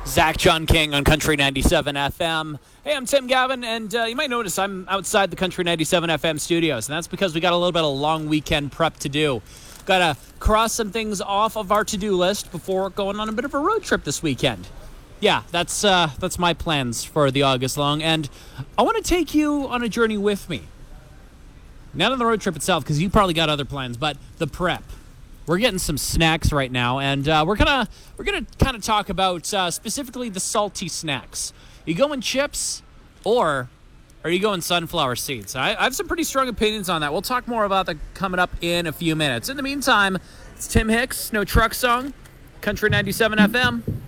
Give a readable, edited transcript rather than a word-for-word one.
Zach John King on Country 97 FM. Hey, I'm Tim Gavin, and you might notice I'm outside the Country 97 FM studios, and that's because we got a little bit of long weekend prep to do. Got to cross some things off of our to-do list before going on a bit of a road trip this weekend. Yeah, that's my plans for the August long, and I want to take you on a journey with me. Not on the road trip itself, because you probably got other plans, but the prep. We're getting some snacks right now, and we're gonna kind of talk about specifically the salty snacks. You going chips, or are you going sunflower seeds? I have some pretty strong opinions on that. We'll talk more about that coming up in a few minutes. In the meantime, it's Tim Hicks, No Truck Song, Country 97 FM.